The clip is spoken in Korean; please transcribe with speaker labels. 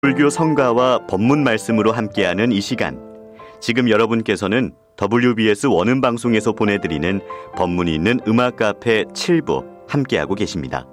Speaker 1: 불교 성가와 법문 말씀으로 함께하는 이 시간, 지금 여러분께서는 WBS 원음방송에서 보내드리는 법문이 있는 음악 카페 7부 함께하고 계십니다.